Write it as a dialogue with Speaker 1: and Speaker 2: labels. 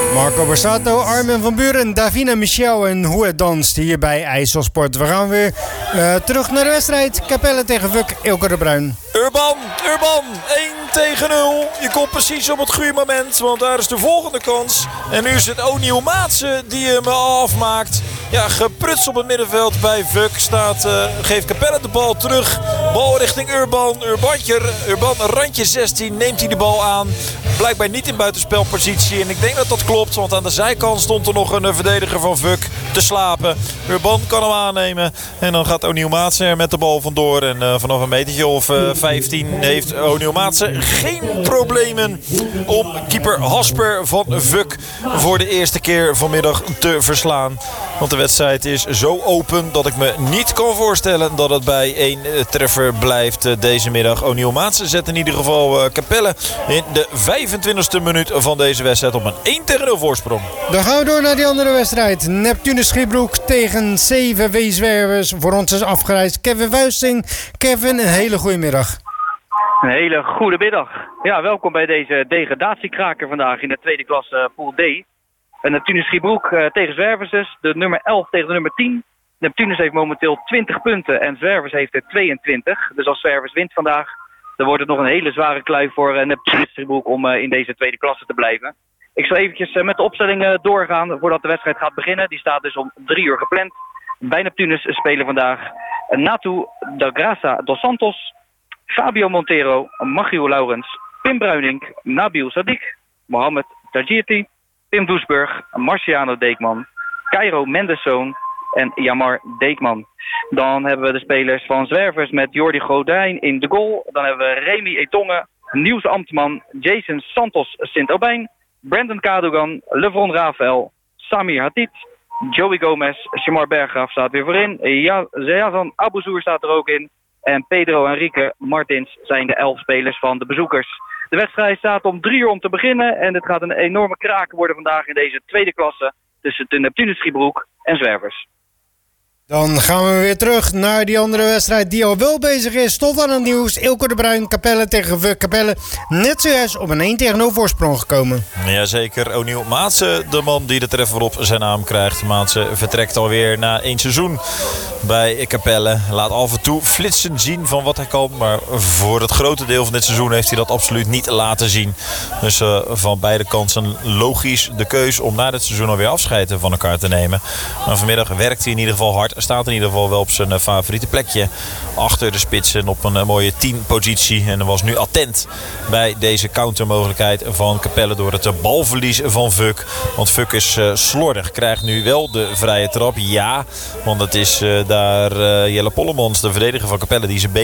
Speaker 1: Marco Borsato, Armin van Buuren, Davina Michel en hoe het danst hier bij IJsselsport. We gaan weer terug naar de wedstrijd. Capelle tegen Vuk, Ilke de Bruin.
Speaker 2: Urban, 1-0. Je komt precies op het goede moment, want daar is de volgende kans. En nu is het O'Neal Maatsen die hem afmaakt. Ja, gepruts op het middenveld bij Vuk geeft Capelle de bal terug. Bal richting Urban. Urban, randje 16, neemt hij de bal aan. Blijkbaar niet in buitenspelpositie. En ik denk dat dat klopt, want aan de zijkant stond er nog een verdediger van Vuk te slapen. Urban kan hem aannemen. En dan gaat O'Neal Maatsen er met de bal vandoor. En vanaf een metertje of 15 heeft O'Neal Maatsen geen problemen om keeper Hasper van Vuk voor de eerste keer vanmiddag te verslaan. Want de wedstrijd is zo open dat ik me niet kan voorstellen dat het bij 1 treffer blijft deze middag. O'Neal Maatsen zet in ieder geval Capelle in de 25e minuut van deze wedstrijd op een 1-0 voorsprong.
Speaker 1: Dan gaan we door naar die andere wedstrijd. Neptunus Schiebroek tegen CVV Zwervers. Voor ons is afgereisd Kevin Vuisting. Kevin, een hele goede middag.
Speaker 3: Een hele goede middag. Ja, welkom bij deze degradatiekraker vandaag in de tweede klasse Pool D. Neptunus Schiebroek tegen Zwervers dus. De nummer 11 tegen de nummer 10. Neptunus heeft momenteel 20 punten en Zwervers heeft er 22. Dus als Zwervers wint vandaag, dan wordt het nog een hele zware klui voor Neptunus Schiebroek om in deze tweede klasse te blijven. Ik zal eventjes met de opstelling doorgaan voordat de wedstrijd gaat beginnen. Die staat dus om 3 uur gepland. Bij Neptunus spelen vandaag Natu da Graça dos Santos, Fabio Montero, Machiel Laurens, Pim Bruining, Nabil Sadik, Mohamed Tajirti, Pim Doesburg, Marciano Deekman, Cairo Mendelssohn en Jamar Deekman. Dan hebben we de spelers van Zwervers met Jordi Godijn in de goal. Dan hebben we Remy Etonge, Niels Ambtman, Jason Santos Sint-Aubijn, Brandon Kadogan, Levron Rafael, Samir Hatit, Joey Gomez, Shamar Berggraaf staat weer voorin. Yazan Abouzour staat er ook in. En Pedro Enrique Martins zijn de 11 spelers van de bezoekers. De wedstrijd staat om 3 uur om te beginnen. En het gaat een enorme kraak worden vandaag in deze tweede klasse tussen de Neptunus Schiebroek en Zwervers.
Speaker 1: Dan gaan we weer terug naar die andere wedstrijd die al wel bezig is. Tot aan het nieuws. Ilke de Bruin, Capelle tegen Vuk. Capelle net zojuist op een 1-0 voorsprong gekomen.
Speaker 2: Jazeker, O'Neal Maatsen, de man die de treffer op zijn naam krijgt. Maatsen vertrekt alweer na 1 seizoen bij Capelle. Laat af en toe flitsen zien van wat hij kan. Maar voor het grote deel van dit seizoen heeft hij dat absoluut niet laten zien. Dus van beide kanten logisch de keus om na dit seizoen alweer afscheid van elkaar te nemen. Maar vanmiddag werkt hij in ieder geval hard. Staat in ieder geval wel op zijn favoriete plekje achter de spitsen op een mooie 10-positie. En was nu attent bij deze countermogelijkheid van Capelle door het balverlies van Vuk. Want Vuk is slordig. Krijgt nu wel de vrije trap. Ja, want het is daar Jelle Pollemans, de verdediger van Capelle, die zijn been